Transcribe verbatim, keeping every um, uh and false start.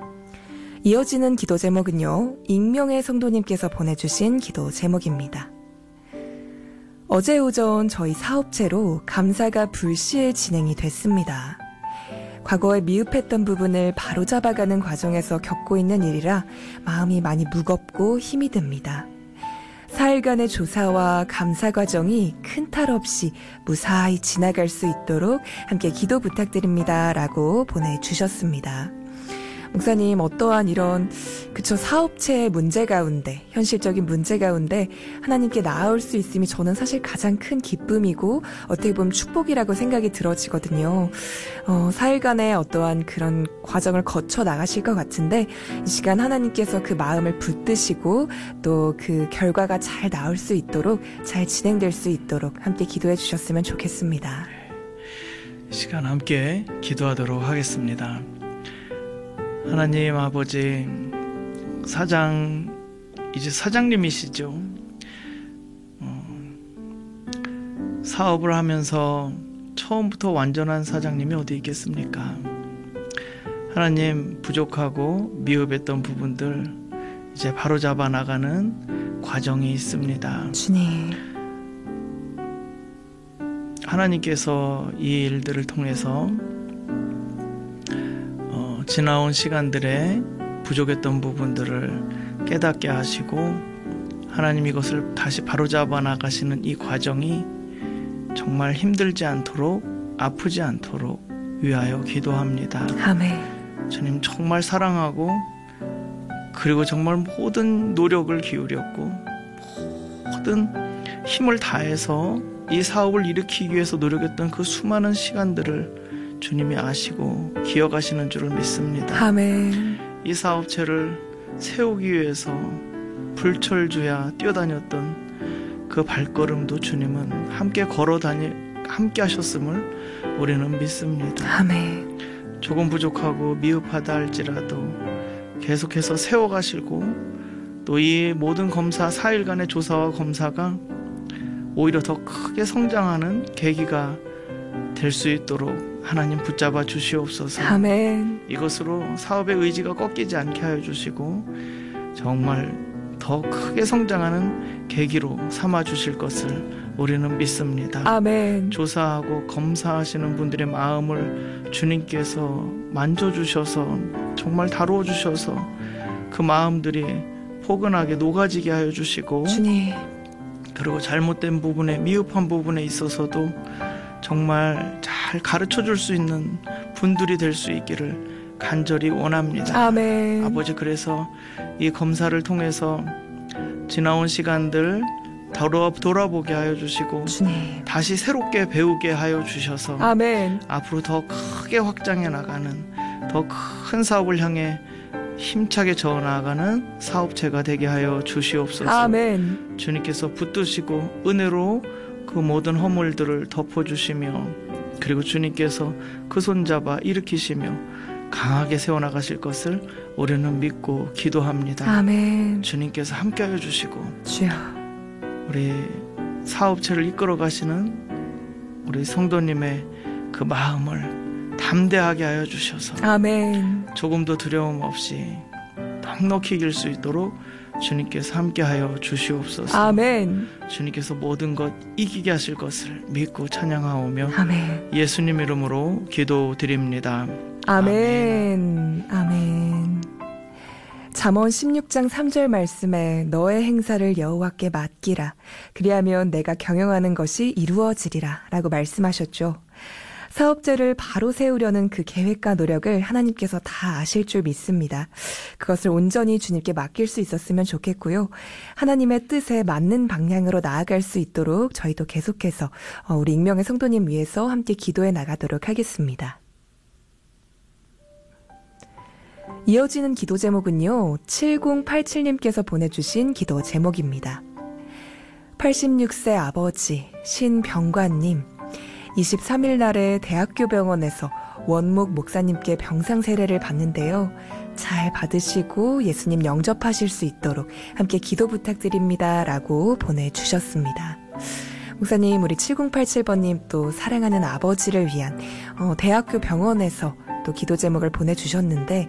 이어지는 기도 제목은요, 익명의 성도님께서 보내주신 기도 제목입니다. 어제 오전 저희 사업체로 감사가 불시에 진행이 됐습니다. 과거에 미흡했던 부분을 바로잡아가는 과정에서 겪고 있는 일이라 마음이 많이 무겁고 힘이 듭니다. 사일간의 조사와 감사 과정이 큰 탈 없이 무사히 지나갈 수 있도록 함께 기도 부탁드립니다. 라고 보내주셨습니다. 목사님, 어떠한 이런 그쵸 사업체의 문제 가운데, 현실적인 문제 가운데 하나님께 나아올 수 있음이 저는 사실 가장 큰 기쁨이고 어떻게 보면 축복이라고 생각이 들어지거든요. 어, 사일간의 어떠한 그런 과정을 거쳐 나가실 것 같은데 이 시간 하나님께서 그 마음을 붙드시고 또 그 결과가 잘 나올 수 있도록, 잘 진행될 수 있도록 함께 기도해 주셨으면 좋겠습니다. 이 시간 함께 기도하도록 하겠습니다. 하나님 아버지, 사장, 이제 사장님이시죠. 어, 사업을 하면서 처음부터 완전한 사장님이 어디 있겠습니까? 하나님, 부족하고 미흡했던 부분들 이제 바로잡아 나가는 과정이 있습니다. 주님, 하나님께서 이 일들을 통해서 지나온 시간들에 부족했던 부분들을 깨닫게 하시고 하나님 이것을 다시 바로잡아 나가시는 이 과정이 정말 힘들지 않도록, 아프지 않도록 위하여 기도합니다. 아멘. 주님 정말 사랑하고 그리고 정말 모든 노력을 기울였고 모든 힘을 다해서 이 사업을 일으키기 위해서 노력했던 그 수많은 시간들을 주님이 아시고 기억하시는 줄을 믿습니다. 아멘. 이 사업체를 세우기 위해서 불철주야 뛰어다녔던 그 발걸음도 주님은 함께 걸어다니 함께 하셨음을 우리는 믿습니다. 아멘. 조금 부족하고 미흡하다 할지라도 계속해서 세워가시고 또 이 모든 검사 사일간의 조사와 검사가 오히려 더 크게 성장하는 계기가 될 수 있도록 하나님 붙잡아 주시옵소서. 아멘. 이것으로 사업의 의지가 꺾이지 않게 하여 주시고 정말 더 크게 성장하는 계기로 삼아 주실 것을 우리는 믿습니다. 아멘. 조사하고 검사하시는 분들의 마음을 주님께서 만져주셔서 정말 다루어 주셔서 그 마음들이 포근하게 녹아지게 하여 주시고 주님, 그리고 잘못된 부분에, 미흡한 부분에 있어서도 정말 잘 가르쳐 줄 수 있는 분들이 될 수 있기를 간절히 원합니다. 아멘. 아버지, 그래서 이 검사를 통해서 지나온 시간들 돌아, 돌아보게 하여 주시고 주님, 다시 새롭게 배우게 하여 주셔서 아멘. 앞으로 더 크게 확장해 나가는, 더 큰 사업을 향해 힘차게 저어나가는 사업체가 되게 하여 주시옵소서. 아멘. 주님께서 붙드시고 은혜로 그 모든 허물들을 덮어주시며 그리고 주님께서 그 손잡아 일으키시며 강하게 세워나가실 것을 우리는 믿고 기도합니다. 아멘. 주님께서 함께하여 주시고 주여, 우리 사업체를 이끌어 가시는 우리 성도님의 그 마음을 담대하게 하여 주셔서 아멘. 조금도 두려움 없이 넉넉히 이길 수 있도록 주님께서 함께하여 주시옵소서. 아멘. 주님께서 모든 것 이기게 하실 것을 믿고 찬양하오며 아멘. 예수님 이름으로 기도드립니다. 아멘. 아멘. 잠언 십육 장 삼 절 말씀에 너의 행사를 여호와께 맡기라. 그리하면 내가 경영하는 것이 이루어지리라 라고 말씀하셨죠. 사업체를 바로 세우려는 그 계획과 노력을 하나님께서 다 아실 줄 믿습니다. 그것을 온전히 주님께 맡길 수 있었으면 좋겠고요. 하나님의 뜻에 맞는 방향으로 나아갈 수 있도록 저희도 계속해서 우리 익명의 성도님 위해서 함께 기도해 나가도록 하겠습니다. 이어지는 기도 제목은요, 칠공팔칠 님께서 보내주신 기도 제목입니다. 팔십육 세 아버지 신병관님, 이십삼 일 날에 대학교 병원에서 원목 목사님께 병상 세례를 받는데요. 잘 받으시고 예수님 영접하실 수 있도록 함께 기도 부탁드립니다. 라고 보내주셨습니다. 목사님, 우리 칠공팔칠 번님 또 사랑하는 아버지를 위한 어, 대학교 병원에서 또 기도 제목을 보내주셨는데